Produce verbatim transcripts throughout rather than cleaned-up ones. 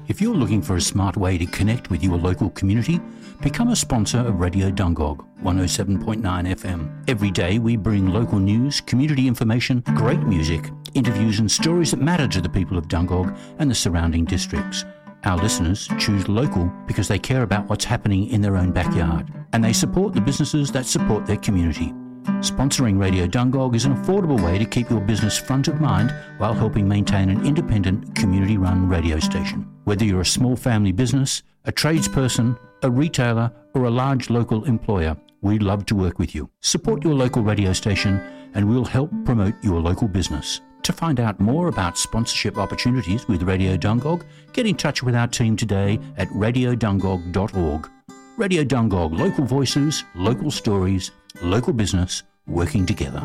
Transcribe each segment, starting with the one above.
If you're looking for a smart way to connect with your local community, become a sponsor of Radio Dungog, one oh seven point nine F M. Every day we bring local news, community information, great music, interviews and stories that matter to the people of Dungog and the surrounding districts. Our listeners choose local because they care about what's happening in their own backyard, and they support the businesses that support their community. Sponsoring Radio Dungog is an affordable way to keep your business front of mind while helping maintain an independent, community-run radio station. Whether you're a small family business, a tradesperson, a retailer, or a large local employer, we'd love to work with you. Support your local radio station and we'll help promote your local business. To find out more about sponsorship opportunities with Radio Dungog, get in touch with our team today at radio dungog dot org. Radio Dungog, local voices, local stories, local business, working together.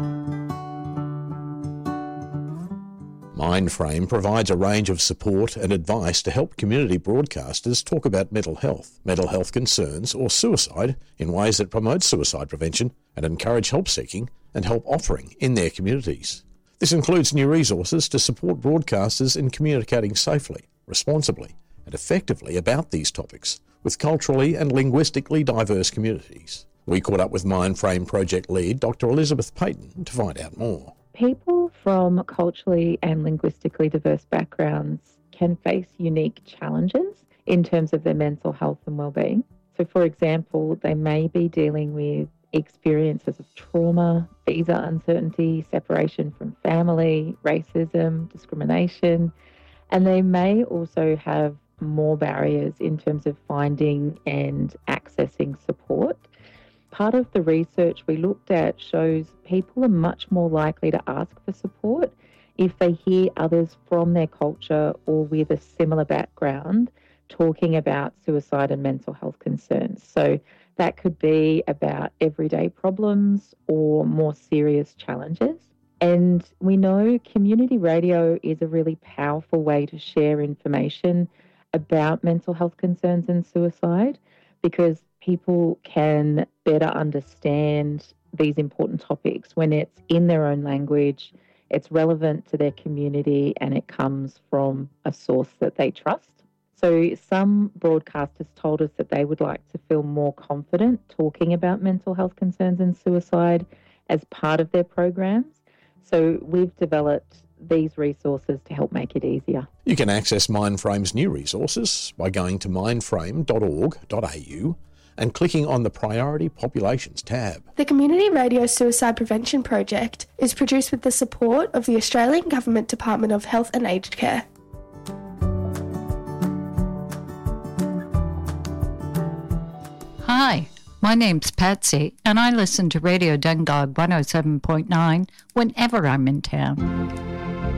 Mindframe provides a range of support and advice to help community broadcasters talk about mental health, mental health concerns or suicide in ways that promote suicide prevention and encourage help seeking and help offering in their communities. This includes new resources to support broadcasters in communicating safely, responsibly and effectively about these topics with culturally and linguistically diverse communities. We caught up with Mindframe project lead Doctor Elizabeth Payton to find out more. People from culturally and linguistically diverse backgrounds can face unique challenges in terms of their mental health and well-being. So, for example, they may be dealing with experiences of trauma, visa uncertainty, separation from family, racism, discrimination, and they may also have more barriers in terms of finding and accessing support. Part of the research we looked at shows people are much more likely to ask for support if they hear others from their culture or with a similar background talking about suicide and mental health concerns. So that could be about everyday problems or more serious challenges. And we know community radio is a really powerful way to share information about mental health concerns and suicide, because people can better understand these important topics when it's in their own language, it's relevant to their community, and it comes from a source that they trust. So some broadcasters told us that they would like to feel more confident talking about mental health concerns and suicide as part of their programs. So we've developed these resources to help make it easier. You can access Mindframe's new resources by going to mindframe dot org dot a u and clicking on the Priority Populations tab. The Community Radio Suicide Prevention Project is produced with the support of the Australian Government Department of Health and Aged Care. Hi, my name's Patsy, and I listen to Radio Dungog one oh seven point nine whenever I'm in town.